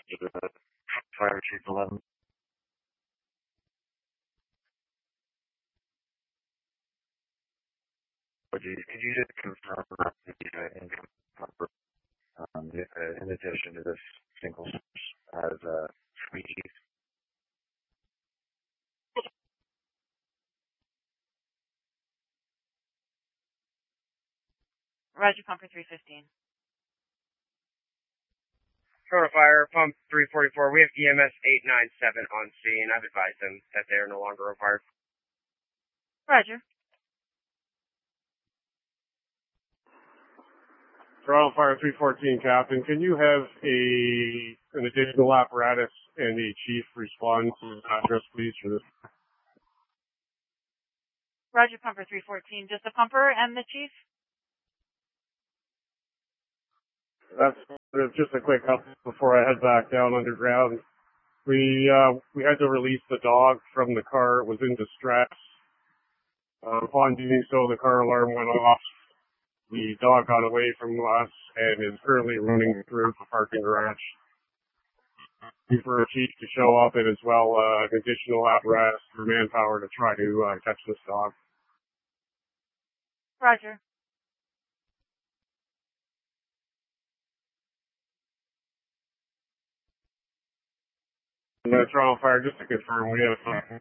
Fire Chief 11. Could you just confirm the income number in addition to this single source as squeegees? Roger, pumper 315. Toronto Fire, pump 344. We have EMS 897 on scene. I've advised them that they are no longer required. Roger. Toronto Fire 314, Captain. Can you have an additional apparatus and a chief respond to the address, please, for this? Roger, pumper 314. Just the pumper and the chief? That's just a quick update before I head back down underground. We had to release the dog from the car. It was in distress. Upon doing so, the car alarm went off. The dog got away from us and is currently running through the parking garage. For a chief to show up and as well an additional apparatus for manpower to try to catch this dog. Roger. Toronto Fire, just to confirm, we have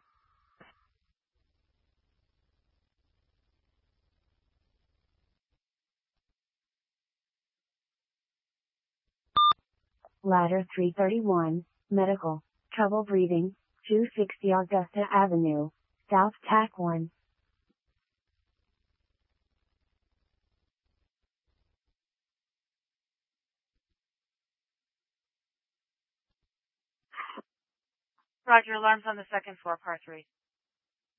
Ladder 331, medical, trouble breathing, 260 Augusta Avenue, South TAC 1. Roger, alarms on the second floor, par 3.